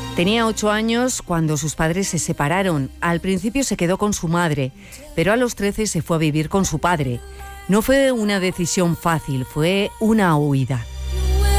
Tenía 8 años cuando sus padres se separaron. Al principio se quedó con su madre, pero a los 13 se fue a vivir con su padre. No fue una decisión fácil, fue una huida.